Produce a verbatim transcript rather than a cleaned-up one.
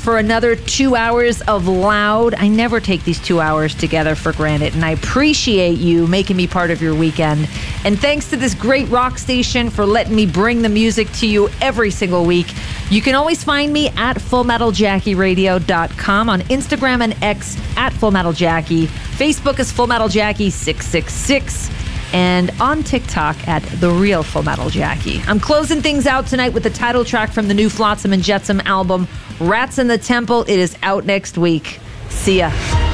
for another two hours of loud. I never take these two hours together for granted, and I appreciate you making me part of your weekend. And thanks to this great rock station for letting me bring the music to you every single week. You can always find me at full metal jackie radio dot com, on Instagram and X at Full Metal Jackie. Facebook is Full Metal Jackie six six six. And on TikTok at The Real Full Metal Jackie. I'm closing things out tonight with the title track from the new Flotsam and Jetsam album, Rats in the Temple. It is out next week. See ya.